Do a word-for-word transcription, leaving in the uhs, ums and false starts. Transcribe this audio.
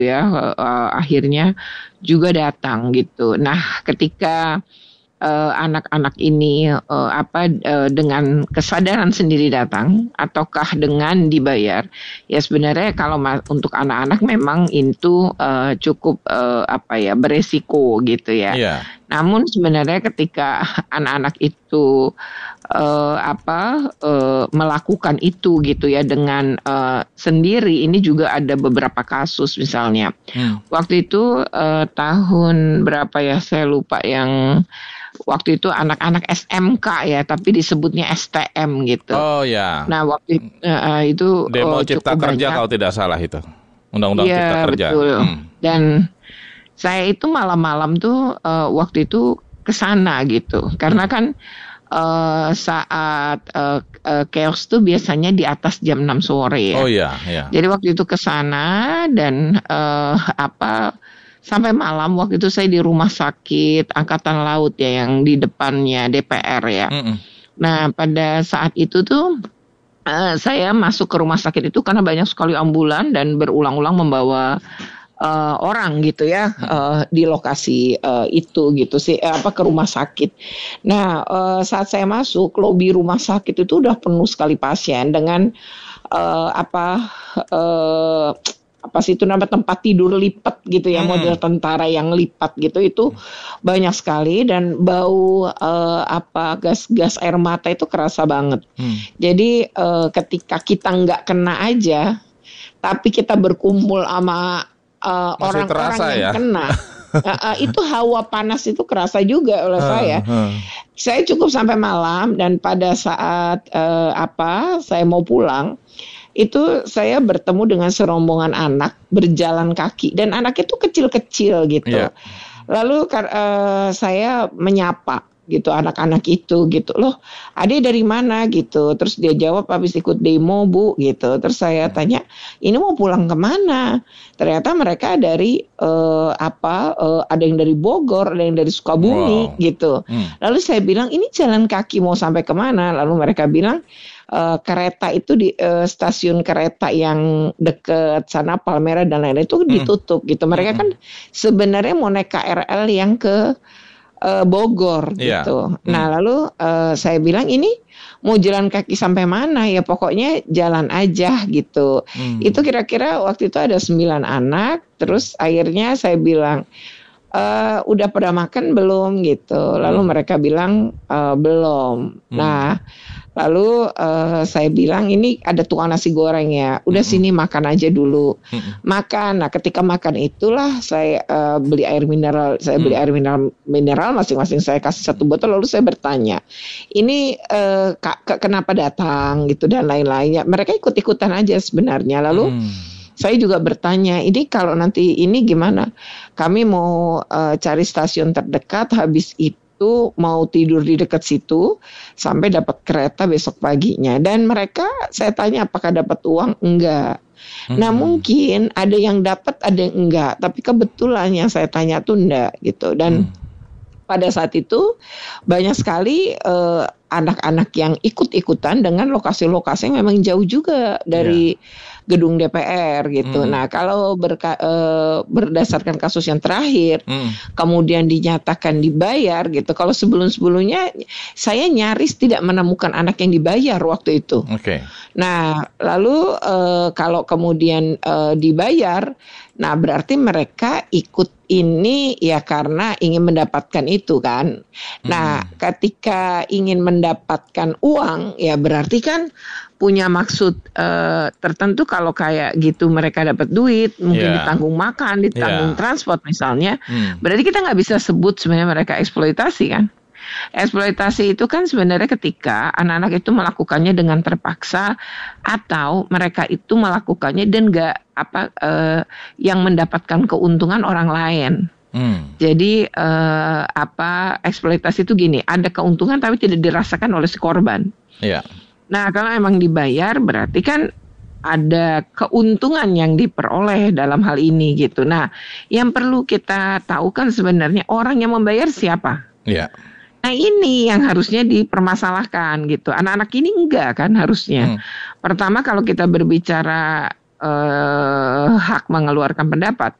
ya, uh, akhirnya juga datang gitu. Nah, ketika uh, anak-anak ini uh, apa uh, dengan kesadaran sendiri datang ataukah dengan dibayar, ya sebenarnya kalau ma- untuk anak-anak memang itu uh, cukup uh, apa ya beresiko gitu ya. Iya. Namun sebenarnya ketika anak-anak itu uh, apa uh, melakukan itu gitu ya dengan uh, sendiri, ini juga ada beberapa kasus misalnya. Hmm. Waktu itu uh, tahun berapa ya saya lupa, yang waktu itu anak-anak S M K ya, tapi disebutnya S T M gitu. Oh ya. Nah waktu uh, itu Demo uh, Cipta cukup Kerja banyak. kalau tidak salah itu. Undang-Undang Iya, Cipta Kerja. betul. Hmm. Dan saya itu malam-malam tuh uh, waktu itu kesana gitu, karena kan uh, saat uh, uh, chaos tuh biasanya di atas jam enam sore ya. Oh iya, iya. Jadi waktu itu kesana dan uh, apa sampai malam. Waktu itu saya di rumah sakit Angkatan Laut ya, yang di depannya D P R ya. Mm-mm. Nah pada saat itu tuh uh, saya masuk ke rumah sakit itu karena banyak sekali ambulan dan berulang-ulang membawa Uh, orang gitu ya uh, di lokasi uh, itu gitu sih, eh, apa ke rumah sakit. Nah uh, saat saya masuk lobi rumah sakit itu udah penuh sekali pasien dengan uh, apa uh, apa sih itu nama tempat tidur lipat gitu ya, Hmm. model tentara yang lipat gitu, itu banyak sekali dan bau uh, apa gas-gas air mata itu kerasa banget. Hmm. Jadi uh, ketika kita nggak kena aja, tapi kita berkumpul sama Uh, Masih orang-orang terasa yang ya? kena, uh, uh, itu hawa panas itu kerasa juga oleh saya. Hmm. Saya cukup sampai malam dan pada saat uh, apa saya mau pulang, itu saya bertemu dengan serombongan anak berjalan kaki dan anak itu kecil-kecil gitu. Iya. Lalu uh, saya menyapa gitu anak-anak itu gitu, loh Ade dari mana gitu. Terus dia jawab habis ikut demo Bu gitu. Terus saya tanya, ini mau pulang kemana? Ternyata mereka dari uh, apa uh, ada yang dari Bogor, ada yang dari Sukabumi Wow. gitu. Hmm. Lalu saya bilang, ini jalan kaki mau sampai kemana? Lalu mereka bilang, uh, kereta itu di uh, stasiun kereta yang deket sana Palmera dan lain-lain itu ditutup gitu. Mereka kan sebenarnya mau naik K R L yang ke uh, Bogor Iya. gitu. Hmm. Nah lalu uh, saya bilang, ini mau jalan kaki sampai mana? Ya pokoknya jalan aja gitu. Hmm. Itu kira-kira waktu itu ada sembilan anak. Terus akhirnya saya bilang, e, udah pada makan belum gitu. Lalu Hmm. mereka bilang e, belum. Hmm. Nah lalu uh, saya bilang, ini ada tukang nasi goreng ya, udah Mm-mm. sini makan aja dulu. Mm-mm. Makan. Nah ketika makan itulah saya uh, beli air mineral. Saya beli Mm. air mineral mineral masing-masing saya kasih satu botol. Lalu saya bertanya, ini uh, kak, kak kenapa datang gitu dan lain-lainnya. Mereka ikut-ikutan aja sebenarnya. Lalu Hmm. saya juga bertanya, ini kalau nanti ini gimana? Kami mau uh, cari stasiun terdekat, habis itu mau tidur di dekat situ sampai dapat kereta besok paginya. Dan mereka, saya tanya apakah dapat uang? Enggak. Hmm. Nah mungkin ada yang dapat, ada yang enggak. Tapi kebetulan yang saya tanya tuh enggak gitu. Dan Hmm. pada saat itu banyak sekali uh, anak-anak yang ikut-ikutan dengan lokasi-lokasi yang memang jauh juga dari gedung D P R gitu. Hmm. Nah kalau berka, uh, berdasarkan kasus yang terakhir, Hmm. kemudian dinyatakan dibayar gitu. Kalau sebelum-sebelumnya saya nyaris tidak menemukan anak yang dibayar waktu itu. Oke. Nah lalu uh, kalau kemudian uh, dibayar, nah berarti mereka ikut ini ya karena ingin mendapatkan itu kan. Nah Hmm. ketika ingin mendapatkan uang ya berarti kan punya maksud uh, tertentu. Kalau kayak gitu mereka dapat duit, mungkin Yeah. ditanggung makan, ditanggung Yeah. transport misalnya. Hmm. Berarti kita nggak bisa sebut sebenarnya mereka eksploitasi kan. Eksploitasi itu kan sebenarnya ketika anak-anak itu melakukannya dengan terpaksa atau mereka itu melakukannya dan nggak apa uh, yang mendapatkan keuntungan orang lain. Hmm. Jadi uh, apa eksploitasi itu gini, ada keuntungan tapi tidak dirasakan oleh si korban. Iya. Nah kalau emang dibayar berarti kan ada keuntungan yang diperoleh dalam hal ini gitu. Nah yang perlu kita tahu kan sebenarnya orang yang membayar siapa. Iya. Nah ini yang harusnya dipermasalahkan gitu. Anak-anak ini enggak kan harusnya. Hmm. Pertama kalau kita berbicara uh, hak mengeluarkan pendapat.